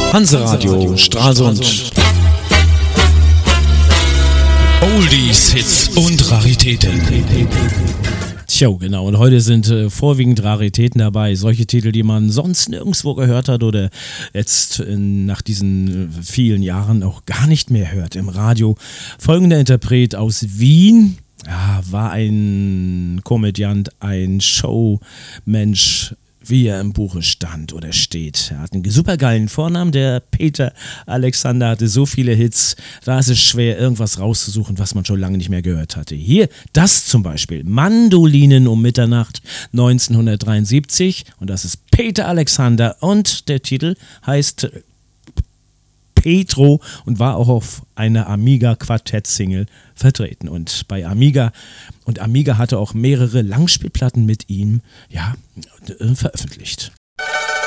Hanseradio Stralsund. Oldies, Hits und Raritäten. Tja, genau. Und heute sind vorwiegend Raritäten dabei. Solche Titel, die man sonst nirgendwo gehört hat oder jetzt nach diesen vielen Jahren auch gar nicht mehr hört im Radio. Folgender Interpret aus Wien. Ja, war ein Komödiant, ein Showmensch, wie er im Buche stand oder steht. Er hat einen supergeilen Vornamen, der Peter Alexander, hatte so viele Hits, da ist es schwer, irgendwas rauszusuchen, was man schon lange nicht mehr gehört hatte. Hier, das zum Beispiel, Mandolinen um Mitternacht 1973, und das ist Peter Alexander, und der Titel heißt Petro und war auch auf einer Amiga-Quartett-Single vertreten. Und bei Amiga hatte auch mehrere Langspielplatten mit ihm veröffentlicht.